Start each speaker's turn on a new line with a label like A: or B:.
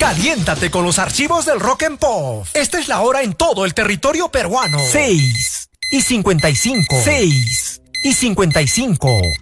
A: Caliéntate con los archivos del Rock and Pop. Esta es la hora en todo el territorio peruano. 6:55. 6:55.